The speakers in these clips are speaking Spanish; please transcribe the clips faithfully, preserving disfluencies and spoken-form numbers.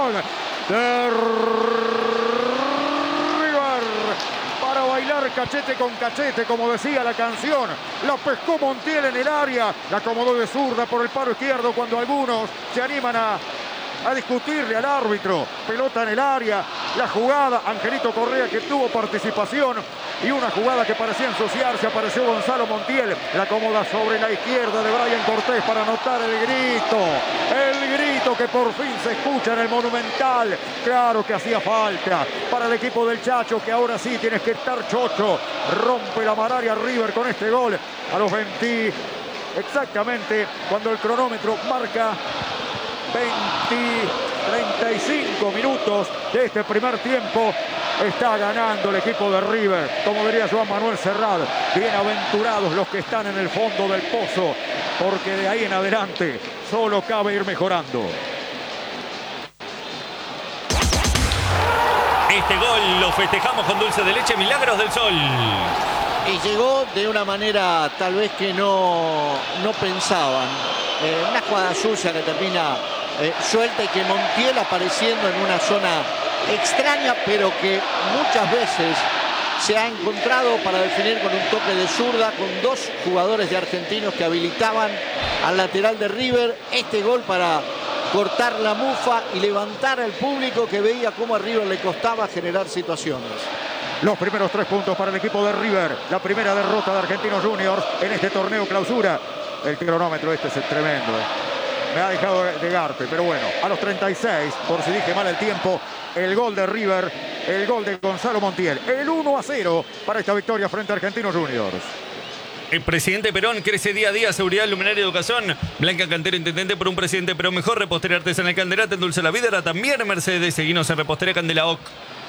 atención de River para bailar cachete con cachete, como decía la canción. La pescó Montiel en el área, la acomodó de zurda por el paro izquierdo cuando algunos se animan a, a discutirle al árbitro. Pelota en el área, la jugada, Angelito Correa, que tuvo participación, y una jugada que parecía ensuciarse. Apareció Gonzalo Montiel, la acomoda sobre la izquierda de Brian Cortés para anotar el grito. El grito que por fin se escucha en el Monumental. Claro que hacía falta para el equipo del Chacho, que ahora sí tienes que estar chocho. Rompe la malaria River con este gol a los veinte, exactamente cuando el cronómetro marca veinte, treinta y cinco minutos de este primer tiempo. Está ganando el equipo de River, como diría Joan Manuel Serrat. Bienaventurados los que están en el fondo del pozo, porque de ahí en adelante solo cabe ir mejorando. Este gol lo festejamos con dulce de leche Milagros del Sol. Y llegó de una manera tal vez que no, no pensaban. Eh, una jugada sucia que termina eh, suelta, y que Montiel apareciendo en una zona extraña, pero que muchas veces se ha encontrado para definir con un toque de zurda, con dos jugadores de Argentinos que habilitaban al lateral de River. Este gol para cortar la mufa y levantar al público que veía cómo a River le costaba generar situaciones. Los primeros tres puntos para el equipo de River. La primera derrota de Argentinos Juniors en este torneo clausura. El cronómetro este es tremendo. ¿eh? Me ha dejado de garpe, pero bueno. A los treinta y seis, por si dije mal el tiempo, el gol de River, el gol de Gonzalo Montiel. El uno a cero para esta victoria frente a Argentinos Juniors. El presidente Perón crece día a día. Seguridad, luminaria, educación. Blanca Cantero, intendente por un presidente Perón mejor. Repostería artesanal Candela, te endulce la vida. Era también Mercedes. Seguinos en Repostería Candela O C.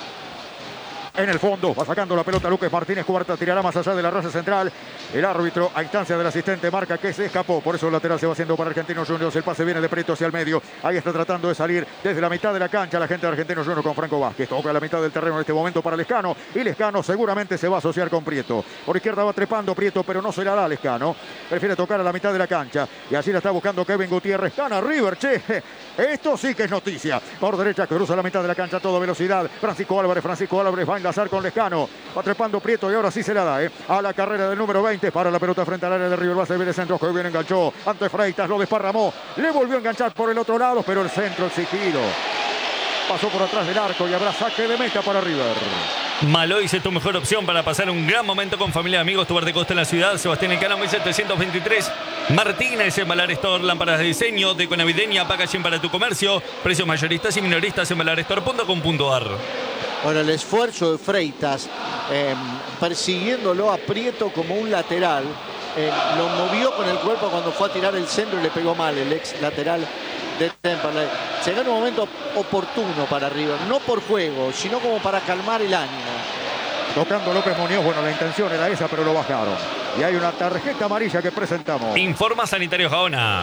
En el fondo, va sacando la pelota Lucas Martínez Cuarta, tirará más allá de la raya central. El árbitro, a instancia del asistente, marca que se escapó. Por eso el lateral se va haciendo para Argentinos Juniors. El pase viene de Prieto hacia el medio. Ahí está tratando de salir desde la mitad de la cancha la gente de Argentinos Juniors con Franco Vázquez. Toca la mitad del terreno en este momento para Lescano. Y Lescano seguramente se va a asociar con Prieto. Por izquierda va trepando Prieto, pero no se la da Lescano. Prefiere tocar a la mitad de la cancha. Y así la está buscando Kevin Gutiérrez. Gana River, che. Esto sí que es noticia. Por derecha cruza la mitad de la cancha a toda velocidad. Francisco Álvarez. Francisco Álvarez va a enlazar con Lescano. Va trepando Prieto y ahora sí se la da, ¿eh? A la carrera del número veinte. Para la pelota frente al área de River. Va a servir el centro que bien enganchó. Ante Freitas lo desparramó. Le volvió a enganchar por el otro lado, pero el centro exigido. Pasó por atrás del arco y habrá saque de meta para River. Malois es tu mejor opción para pasar un gran momento con familia y amigos. Tu bar de costa en la ciudad. Sebastián Elcano, mil setecientos veintitrés. Martínez en Valar Store. Lámparas de diseño, deco navideña, packaging para tu comercio. Precios mayoristas y minoristas en valar store punto com punto ar. Bueno, el esfuerzo de Freitas eh, persiguiéndolo a Prieto como un lateral. Eh, lo movió con el cuerpo cuando fue a tirar el centro y le pegó mal el ex lateral de Temperley. Llegó en un momento oportuno para River, no por juego, sino como para calmar el ánimo. Tocando López Muñoz, bueno, la intención era esa, pero lo bajaron. Y hay una tarjeta amarilla que presentamos. Informa Sanitario Gaona.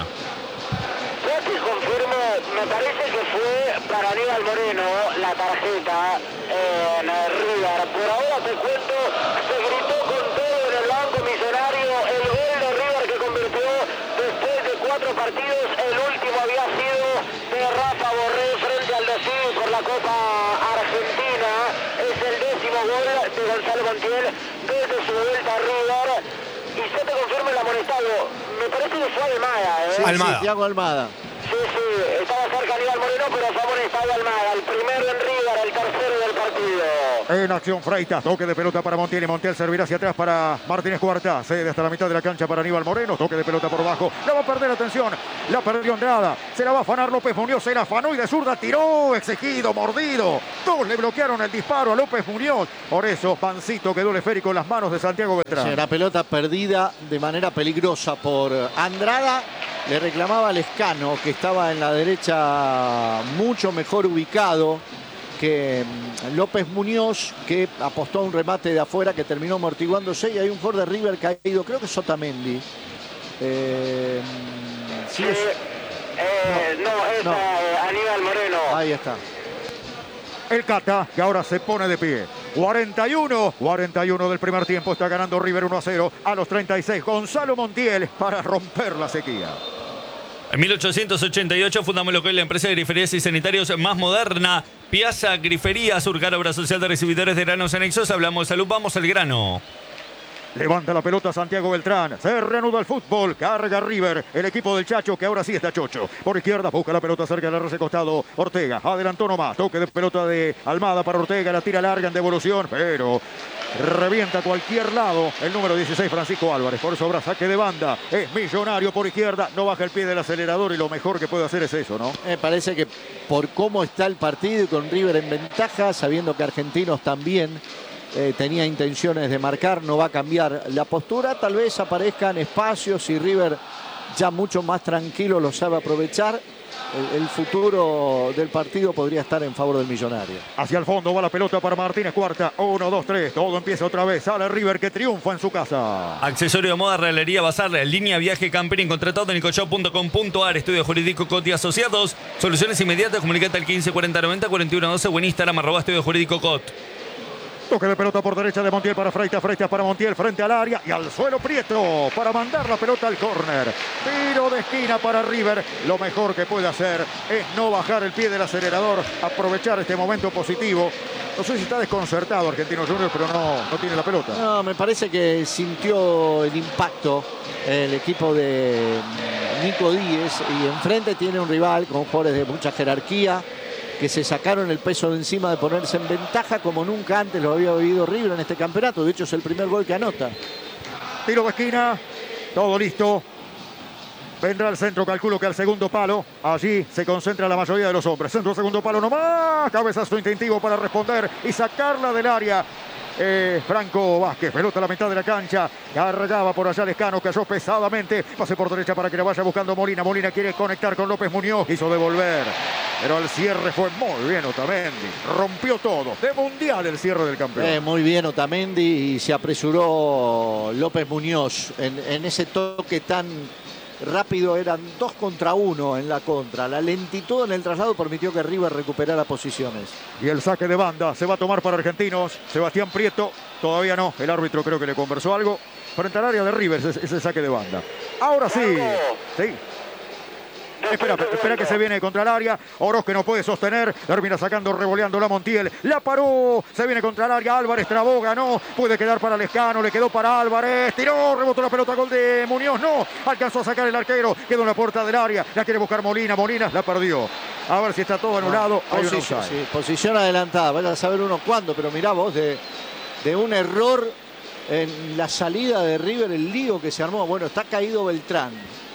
Ya te confirmo, me parece que fue para Aníbal Moreno la tarjeta en River. Por ahora te cuento, se gritó con todo en el banco millonario el gol de River que convirtió después de cuatro partidos. El último había sido de Rafa Borré frente al Delfín por la Copa Argentina. Es el décimo gol de Gonzalo Montiel desde su vuelta a River. Y yo te confirmo el amonestado. Me parece que fue Almada, ¿eh? Sí, Almada. sí, Thiago Almada. Sí, sí, estaba cerca Aníbal Moreno, pero fue amonestado Almada. El primero en River, el tercero del partido. En acción Freitas, toque de pelota para Montiel y Montiel servirá hacia atrás para Martínez Cuarta. Cede hasta la mitad de la cancha para Aníbal Moreno, toque de pelota por bajo. La va a perder, atención, la perdió Andrada. Se la va a afanar López Muñoz, se la afanó y de zurda tiró, exigido, mordido. Dos le bloquearon el disparo a López Muñoz. Por eso Pancito quedó el esférico en las manos de Santiago Beltrán. Sí, la pelota perdida de manera peligrosa por Andrada. Le reclamaba a Lescano, que estaba en la derecha mucho mejor ubicado que López Muñoz, que apostó a un remate de afuera que terminó amortiguándose. Y hay un jugador de River caído, creo que es Otamendi. Eh, sí, es... Eh, no, no, es no. eh, Aníbal Moreno. Ahí está. El Cata, que ahora se pone de pie. cuarenta y uno, cuarenta y uno del primer tiempo. Está ganando River uno a cero. A los treinta y seis, Gonzalo Montiel para romper la sequía. En mil ochocientos ochenta y ocho fundamos lo que es la empresa de griferías y sanitarios más moderna, Piazza Grifería, surcar obra social de recibidores de granos anexos. Hablamos de salud, vamos al grano. Levanta la pelota Santiago Beltrán. Se reanuda el fútbol. Carga River. El equipo del Chacho que ahora sí está chocho. Por izquierda busca la pelota cerca del arce costado. Ortega adelantó nomás. Toque de pelota de Almada para Ortega. La tira larga en devolución. Pero revienta a cualquier lado el número dieciséis Francisco Álvarez. Por eso habrá saque de banda. Es Millonario por izquierda. No baja el pie del acelerador y lo mejor que puede hacer es eso, ¿no? Me parece que por cómo está el partido y con River en ventaja, sabiendo que Argentinos también Eh, tenía intenciones de marcar, no va a cambiar la postura, tal vez aparezcan espacios y River ya mucho más tranquilo lo sabe aprovechar. El, el futuro del partido podría estar en favor del Millonario. Hacia el fondo va la pelota para Martínez Cuarta. uno, dos, tres. Todo empieza otra vez. Sale River que triunfa en su casa. Accesorio de moda, Realería Bazar, línea viaje campering, contratado en nicoshop punto com punto ar, estudio jurídico Cot y asociados. Soluciones inmediatas, comunicate al quince cuarenta noventa cuarenta y uno doce o en Instagram arroba estudio jurídico Cot. Toque de pelota por derecha de Montiel para Freitas, Freitas para Montiel, frente al área y al suelo Prieto para mandar la pelota al córner. Tiro de esquina para River. Lo mejor que puede hacer es no bajar el pie del acelerador, aprovechar este momento positivo. No sé si está desconcertado Argentinos Juniors, pero no, no tiene la pelota. No, me parece que sintió el impacto el equipo de Nico Díez y enfrente tiene un rival con jugadores de mucha jerarquía, que se sacaron el peso de encima de ponerse en ventaja como nunca antes lo había vivido River en este campeonato. De hecho, es el primer gol que anota. Tiro de esquina, todo listo. Vendrá al centro, calculo que al segundo palo. Allí se concentra la mayoría de los hombres. Centro, segundo palo nomás. Cabezazo instintivo para responder y sacarla del área. Eh, Franco Vázquez, pelota a la mitad de la cancha, cargaba por allá Lescano, cayó pesadamente, pase por derecha para que la vaya buscando Molina, Molina quiere conectar con López Muñoz, hizo devolver, pero el cierre fue muy bien Otamendi, rompió todo, de mundial el cierre del campeón. Eh, muy bien Otamendi y se apresuró López Muñoz en, en ese toque tan rápido, eran dos contra uno en la contra. La lentitud en el traslado permitió que River recuperara posiciones. Y el saque de banda se va a tomar para Argentinos. Sebastián Prieto, todavía no. El árbitro creo que le conversó algo. Frente al área de River, ese, ese saque de banda. Ahora sí. Sí. Espera, espera que se viene contra el área. Oroz que no puede sostener. Termina sacando, revoleando la Montiel. La paró. Se viene contra el área. Álvarez trabó, ganó. Puede quedar para Lescano. Le quedó para Álvarez. Tiró, rebotó la pelota. Gol de Muñoz. No. Alcanzó a sacar el arquero. Quedó en la puerta del área. La quiere buscar Molina. Molina la perdió. A ver si está todo anulado. No, posición, sí, posición adelantada. Vaya a saber uno cuándo. Pero mirá vos de, de un error en la salida de River. El lío que se armó. Bueno, está caído Beltrán.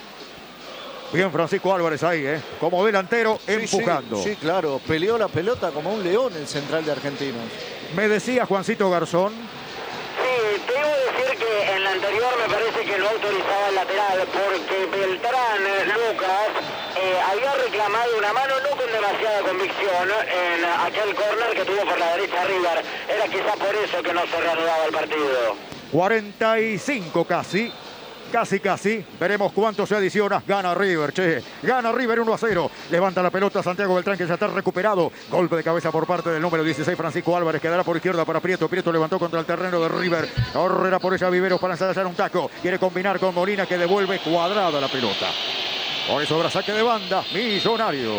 Bien Francisco Álvarez ahí, ¿eh? Como delantero, sí, empujando. Sí, sí, claro. Peleó la pelota como un león el central de Argentinos. Me decía Juancito Garzón. Sí, te debo decir que en la anterior me parece que lo autorizaba el lateral, porque Beltrán, Lucas, eh, había reclamado una mano no con demasiada convicción en aquel córner que tuvo por la derecha River. Era quizá por eso que no se reanudaba el partido. cuarenta y cinco casi. Casi, casi. Veremos cuánto se adiciona. Gana River, che. Gana River uno a cero. Levanta la pelota Santiago Beltrán, que ya está recuperado. Golpe de cabeza por parte del número dieciséis, Francisco Álvarez. Quedará por izquierda para Prieto. Prieto levantó contra el terreno de River. Correrá por ella Viveros para ensayar un taco. Quiere combinar con Molina, que devuelve cuadrada la pelota. Por eso habrá saque de banda. Millonario.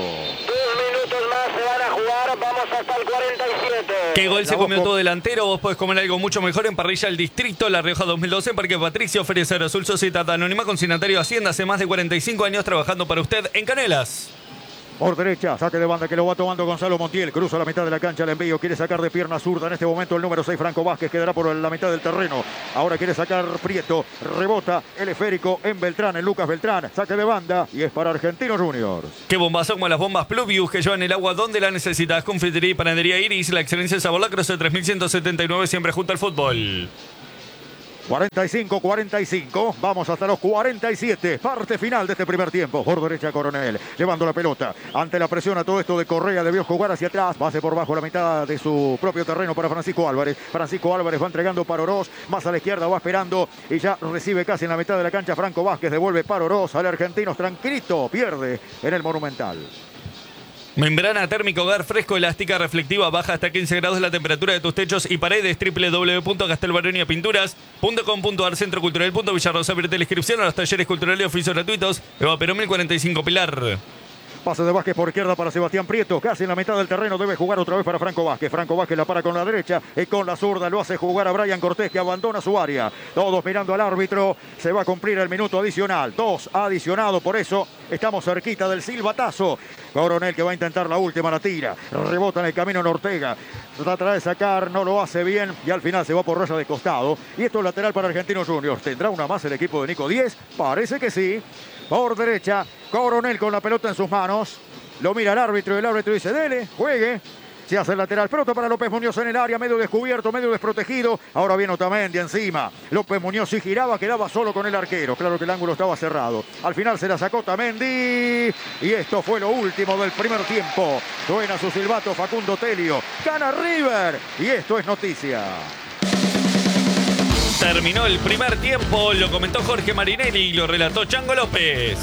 Más se van a jugar, vamos hasta el cuarenta y siete. ¿Qué gol La se comió Boca. todo delantero? Vos podés comer algo mucho mejor en Parrilla El Distrito, La Rioja dos mil doce, Parque Patricio, Feria Cero Azul, Sociedad Anónima, consignatario de Hacienda, hace más de cuarenta y cinco años trabajando para usted en Canelas. Por derecha, saque de banda que lo va tomando Gonzalo Montiel. Cruza la mitad de la cancha el envío. Quiere sacar de pierna zurda. En este momento el número seis, Franco Vázquez, quedará por la mitad del terreno. Ahora quiere sacar Prieto. Rebota el esférico en Beltrán, en Lucas Beltrán. Saque de banda y es para Argentinos Juniors. Qué bombazo como las bombas Pluvius que llevan el agua donde la necesitas. Confitería y panadería Iris. La excelencia de sabor, la Cruz de tres mil ciento setenta y nueve, siempre junto al fútbol. cuarenta y cinco, cuarenta y cinco. Vamos hasta los cuarenta y siete. Parte final de este primer tiempo. Por derecha Coronel. Llevando la pelota. Ante la presión a todo esto de Correa, debió jugar hacia atrás. Pase por bajo la mitad de su propio terreno para Francisco Álvarez. Francisco Álvarez va entregando para Oroz. Más a la izquierda va esperando. Y ya recibe casi en la mitad de la cancha Franco Vázquez. Devuelve para Oroz. Al Argentinos tranquilito. Pierde en el Monumental. Membrana térmica hogar fresco, elástica, reflectiva, baja hasta quince grados la temperatura de tus techos y paredes. doble u doble u doble u punto castelbaronia pinturas punto com punto ar. Centro Cultural punto Villarrosa. Abrete la inscripción a los talleres culturales y oficios gratuitos. Eva Perón mil cuarenta y cinco Pilar. Pase de Vázquez por izquierda para Sebastián Prieto. Casi en la mitad del terreno debe jugar otra vez para Franco Vázquez. Franco Vázquez la para con la derecha y con la zurda lo hace jugar a Brian Cortés, que abandona su área. Todos mirando al árbitro. Se va a cumplir el minuto adicional. Dos adicionado, por eso estamos cerquita del silbatazo. Coronel que va a intentar la última, la tira. Rebota en el camino en Ortega. Trata de sacar, no lo hace bien y al final se va por raya de costado. Y esto es lateral para Argentinos Juniors. ¿Tendrá una más el equipo de Nico Díez? Parece que sí. Por derecha, Coronel con la pelota en sus manos. Lo mira el árbitro y el árbitro dice, dele, juegue. Se hace el lateral, pelota para López Muñoz en el área, medio descubierto, medio desprotegido. Ahora viene Otamendi encima. López Muñoz si giraba, quedaba solo con el arquero. Claro que el ángulo estaba cerrado. Al final se la sacó Otamendi. Y esto fue lo último del primer tiempo. Suena su silbato Facundo Telio. Gana River. Y esto es noticia. Terminó el primer tiempo, lo comentó Jorge Marinelli y lo relató Chango López.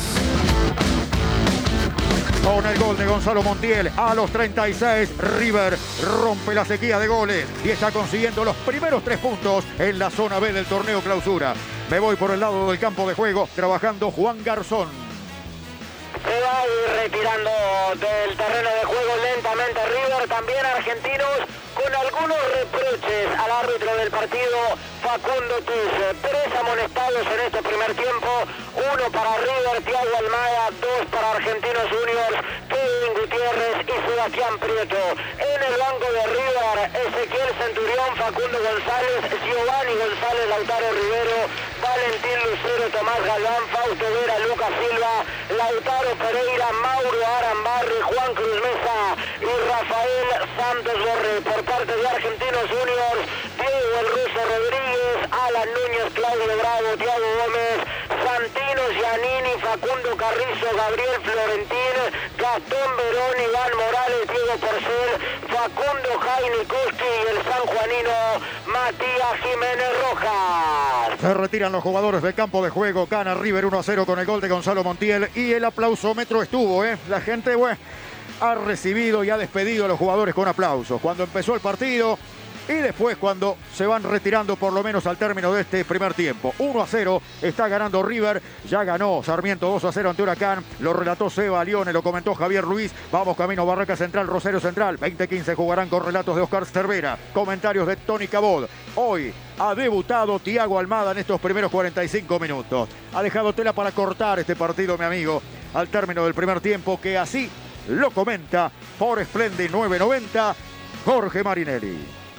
Con el gol de Gonzalo Montiel a los treinta y seis, River rompe la sequía de goles y está consiguiendo los primeros tres puntos en la zona B del torneo clausura. Me voy por el lado del campo de juego, trabajando Juan Garzón. Se va a ir retirando del terreno de juego lentamente River, también Argentinos, con algunos reproches al árbitro del partido, Facundo Tese. Tres amonestados en este primer tiempo, uno para River, Thiago Almada, dos para Argentinos Juniors, Kevin Gutiérrez y Sebastián Prieto. En el banco de River, Ezequiel Centurión, Facundo González, Giovanni González, Lautaro Rivero, Valentín Lucero, Tomás Galván, Fausto Vera, Lucas Silva, Lautaro Pereira, Mauro Arambarri, Juan Cruz Mesa y Rafael Santos Borré. Por parte de Argentinos Juniors, Diego El Ruso Rodríguez, Alan Núñez, Claudio Bravo, Thiago Gómez, Santino Giannini, Facundo Carrizo, Gabriel Florentín, Gastón Verón, Iván Morales, Diego Porcel, Facundo Jaime Koski y el sanjuanino Matías Jiménez Rojas. Se retiran los jugadores del campo de juego. Gana River uno a cero con el gol de Gonzalo Montiel y el aplausómetro estuvo, ¿eh? La gente, bueno, ha recibido y ha despedido a los jugadores con aplausos. Cuando empezó el partido y después cuando se van retirando por lo menos al término de este primer tiempo. uno a cero está ganando River. Ya ganó Sarmiento dos a cero ante Huracán. Lo relató Seba Lione, lo comentó Javier Luis. Vamos camino Barraca Central, Rosario Central. veinte quince jugarán con relatos de Oscar Cervera. Comentarios de Tony Cabot. Hoy ha debutado Thiago Almada en estos primeros cuarenta y cinco minutos. Ha dejado tela para cortar este partido, mi amigo, al término del primer tiempo, que así lo comenta por Splendid nueve noventa, Jorge Marinelli.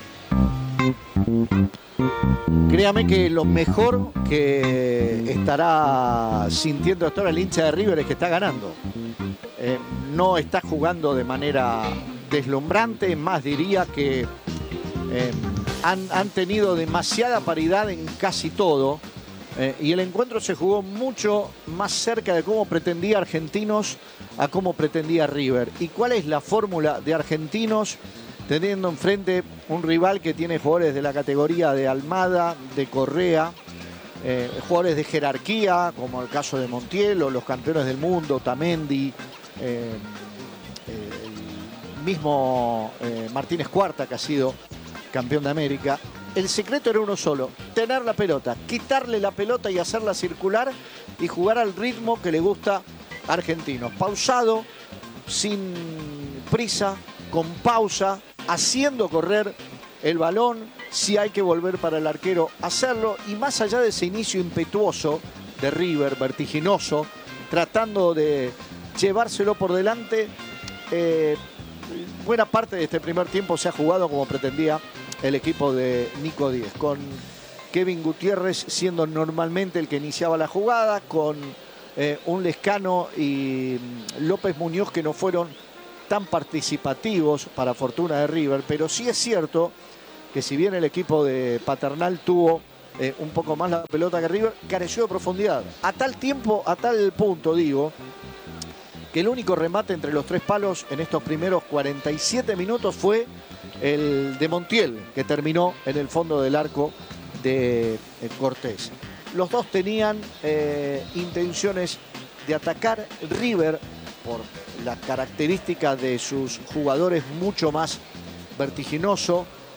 Créame que lo mejor que estará sintiendo hasta ahora el hincha de River es que está ganando. Eh, no está jugando de manera deslumbrante, más diría que eh, han, han tenido demasiada paridad en casi todo. Eh, y el encuentro se jugó mucho más cerca de cómo pretendía Argentinos a cómo pretendía River. ¿Y cuál es la fórmula de Argentinos teniendo enfrente un rival que tiene jugadores de la categoría de Almada, de Correa, eh, jugadores de jerarquía, como el caso de Montiel o los campeones del mundo, Otamendi, eh, eh, el mismo eh, Martínez Cuarta, que ha sido campeón de América? El secreto era uno solo, tener la pelota, quitarle la pelota y hacerla circular y jugar al ritmo que le gusta a Argentinos. Pausado, sin prisa, con pausa, haciendo correr el balón. Si hay que volver para el arquero, hacerlo. Y más allá de ese inicio impetuoso de River, vertiginoso, tratando de llevárselo por delante, eh, buena parte de este primer tiempo se ha jugado como pretendía el equipo de Nico Díez, con Kevin Gutiérrez siendo normalmente el que iniciaba la jugada, con eh, un Lescano y López Muñoz que no fueron tan participativos para fortuna de River, pero sí es cierto que si bien el equipo de Paternal tuvo eh, un poco más la pelota que River, careció de profundidad. A tal tiempo, a tal punto, digo, que el único remate entre los tres palos en estos primeros cuarenta y siete minutos fue el de Montiel, que terminó en el fondo del arco de Cortés. Los dos tenían eh, intenciones de atacar. River por la característica de sus jugadores mucho más vertiginoso.